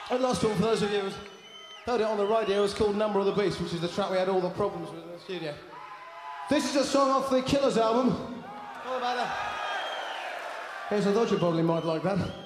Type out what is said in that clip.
And last one, for those of you who heard it on the radio, it's called Number of the Beast, which is the track we had all the problems with in the studio. This is a song off the Killers album. All about that. Here's a Dodger Bodley might like that.